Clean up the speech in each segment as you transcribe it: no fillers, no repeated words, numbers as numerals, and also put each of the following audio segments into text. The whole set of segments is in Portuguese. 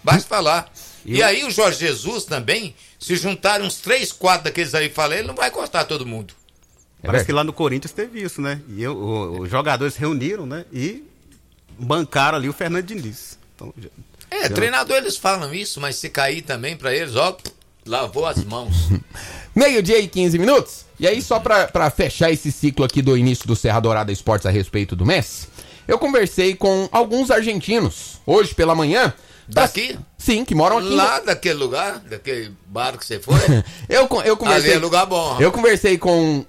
Basta falar. E aí o Jorge Jesus também, se juntarem uns 3, 4 daqueles aí, falei, ele não vai cortar todo mundo. Parece que lá no Corinthians teve isso, né? E os jogadores se reuniram, né? E bancaram ali o Fernando Diniz. Então, treinador eles falam isso, mas se cair também pra eles, ó, lavou as mãos. 12:15. E aí, só pra fechar esse ciclo aqui do início do Serra Dourada Esportes a respeito do Messi, eu conversei com alguns argentinos hoje pela manhã. Daqui? Sim, que moram aqui. Lá daquele lugar, daquele bar que você foi? eu conversei. Ali é lugar bom. Eu conversei com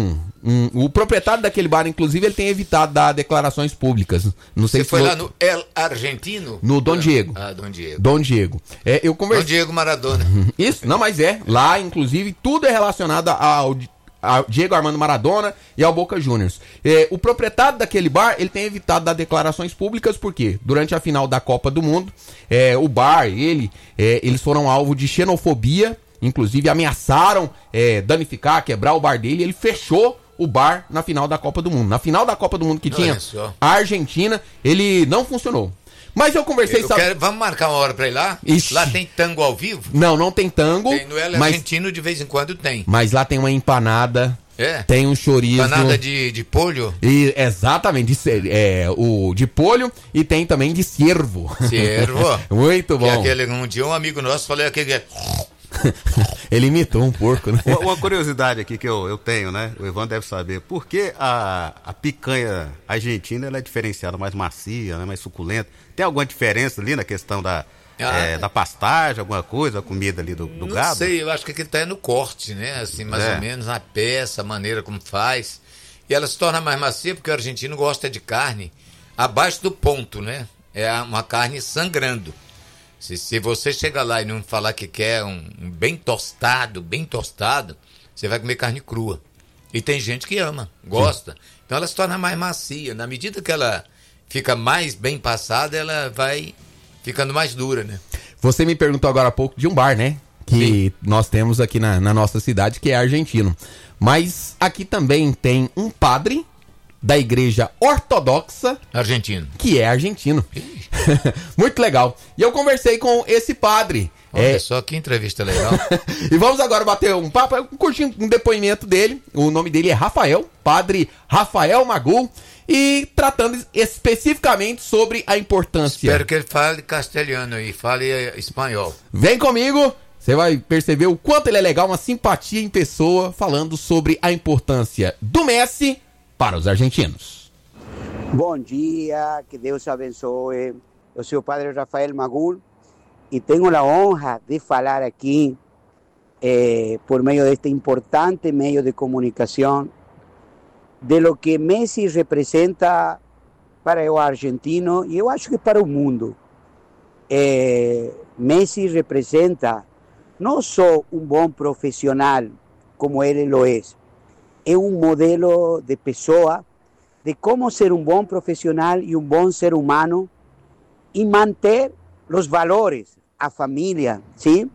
o proprietário daquele bar, inclusive, ele tem evitado dar declarações públicas. Não sei Você foi lá no El Argentino? No Dom Diego. Dom Diego. Dom Diego. Eu conversei. Dom Diego Maradona. Isso, não, mas lá, inclusive, tudo é relacionado ao Diego Armando Maradona e ao Boca Juniors. O proprietário daquele bar, ele tem evitado dar declarações públicas, porque durante a final da Copa do Mundo, o bar, eles foram alvo de xenofobia, inclusive ameaçaram danificar, quebrar o bar dele, e ele fechou o bar na final da Copa do Mundo. Na final da Copa do Mundo que tinha a Argentina, ele não funcionou. Mas eu conversei... Vamos marcar uma hora pra ir lá? Ixi. Lá tem tango ao vivo? Não tem tango. Tem no El Argentino, de vez em quando tem. Mas lá tem uma empanada, tem um chorizo. Empanada de polho? Exatamente, de polho, e tem também de cervo. Cervo? Muito bom. Um dia um amigo nosso falou aquele... Ele imitou um porco, né? Uma curiosidade aqui que eu tenho, né? O Ivan deve saber. Por que a picanha argentina ela é diferenciada, mais macia, né? Mais suculenta? Tem alguma diferença ali na questão da pastagem, alguma coisa, a comida ali do gado? Não sei, eu acho que aquilo tá no corte, né? Assim, mais ou menos, na peça, a maneira como faz. E ela se torna mais macia porque o argentino gosta de carne abaixo do ponto, né? É uma carne sangrando. Se você chegar lá e não falar que quer um bem tostado, você vai comer carne crua. E tem gente que ama, gosta. Então ela se torna mais macia. Na medida que ela fica mais bem passada, ela vai ficando mais dura, né? Você me perguntou agora há pouco de um bar, né? Que nós temos aqui na nossa cidade, que é argentino. Mas aqui também tem um padre da igreja ortodoxa argentino, que é argentino. Muito legal. E eu conversei com esse padre. Olha só que entrevista legal. E vamos agora bater um papo, curtir um depoimento dele. O nome dele é Rafael, padre Rafael Magul, e tratando especificamente sobre a importância. Espero que ele fale castelhano e fale espanhol. Vem comigo, você vai perceber o quanto ele é legal, uma simpatia em pessoa, falando sobre a importância do Messi para os argentinos. Bom dia, que Deus abençoe. Eu sou o padre Rafael Magul e tenho a honra de falar aqui por meio deste importante meio de comunicação de lo que Messi representa para o argentino e eu acho que para o mundo. Messi representa não só um bom profissional, como ele lo é um modelo de pessoa, de como ser um bom profissional e um bom ser humano e manter os valores, a família, sim?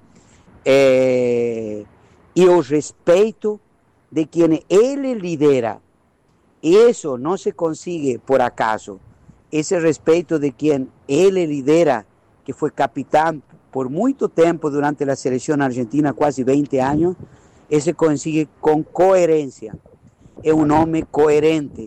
E o respeito de quem ele lidera. E isso não se consigue por acaso. Esse respeito de quem ele lidera, que foi capitão por muito tempo durante a seleção argentina, quase 20 anos, se consigue com coerência. É um homem coerente.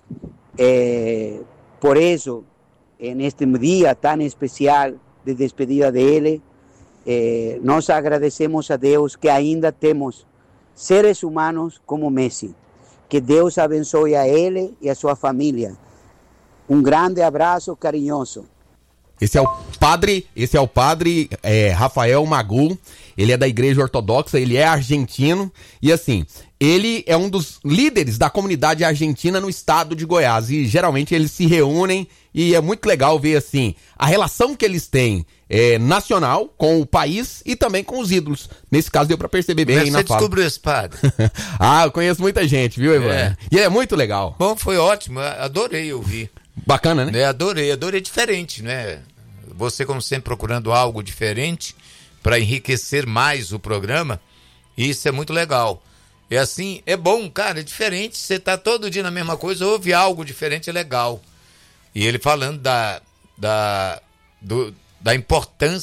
Por isso, neste dia tão especial de despedida dele, nós agradecemos a Deus que ainda temos seres humanos como Messi. Que Deus abençoe a ele e a sua família. Um grande abraço carinhoso. Esse é o padre Rafael Magul. Ele é da igreja ortodoxa, ele é argentino e assim, ele é um dos líderes da comunidade argentina no estado de Goiás e geralmente eles se reúnem e é muito legal ver assim, a relação que eles têm nacional com o país e também com os ídolos. Nesse caso deu pra perceber bem aí na fala. Você descobriu esse padre? Eu conheço muita gente, viu, Ivan? E ele é muito legal. Bom, foi ótimo, adorei ouvir. Bacana, né? Adorei diferente, né? Você, como sempre, procurando algo diferente para enriquecer mais o programa, isso é muito legal. É assim, é bom, cara, é diferente. Você tá todo dia na mesma coisa, ouve algo diferente, é legal. E ele falando da importância